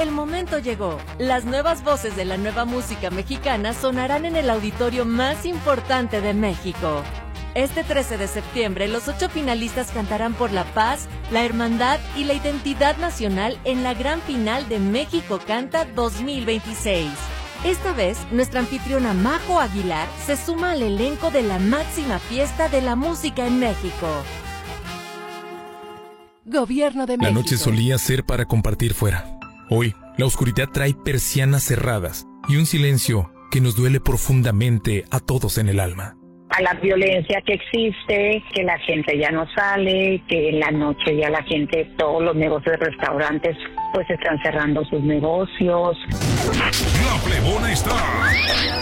El momento llegó. Las nuevas voces de la nueva música mexicana sonarán en el auditorio más importante de México. Este 13 de septiembre, los 8 finalistas cantarán por la paz, la hermandad y la identidad nacional en la gran final de México Canta 2026. Esta vez, nuestra anfitriona Majo Aguilar se suma al elenco de la máxima fiesta de la música en México. Gobierno de México. La noche solía ser para compartir fuera. Hoy, la oscuridad trae persianas cerradas y un silencio que nos duele profundamente a todos en el alma. A la violencia que existe, que la gente ya no sale, que en la noche ya la gente, todos los negocios de restaurantes, pues están cerrando sus negocios. La Plebona está